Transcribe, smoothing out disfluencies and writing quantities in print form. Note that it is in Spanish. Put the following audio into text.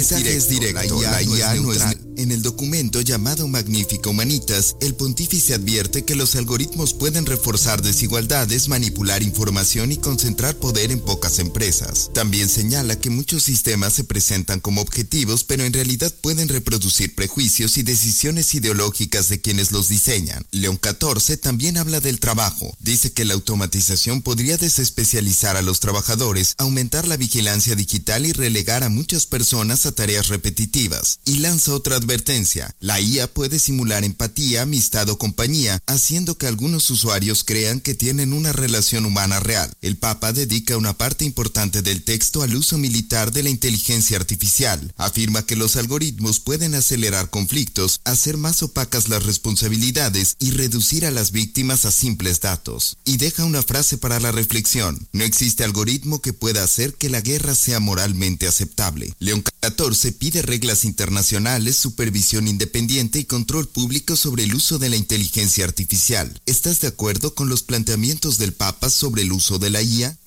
mensaje es directo, la IA no es neutral. En el documento llamado Magnifica Humanitas, el pontífice advierte que los algoritmos pueden reforzar desigualdades, manipular información y concentrar poder en pocas empresas. También señala que muchos sistemas se presentan como objetivos, pero en realidad pueden reproducir prejuicios y decisiones ideológicas de quienes los diseñan. León XIV también habla del trabajo. Dice que la automatización podría desespecializar a los trabajadores, aumentar la vigilancia digital y relegar a muchas personas a tareas repetitivas. Y lanza otra advertencia: la IA puede simular empatía, amistad o compañía, haciendo que algunos usuarios crean que tienen una relación humana real. El Papa dedica una parte importante del texto al uso militar de la inteligencia artificial. Afirma que los algoritmos pueden acelerar conflictos, hacer más opacas las responsabilidades y reducir a las víctimas a simples datos. Y deja una frase para la reflexión: no existe algoritmo que pueda hacer que la guerra sea moralmente aceptable. León XIV pide reglas internacionales, supervisión independiente y control público sobre el uso de la inteligencia artificial. ¿Estás de acuerdo con los planteamientos del Papa sobre el uso de la IA?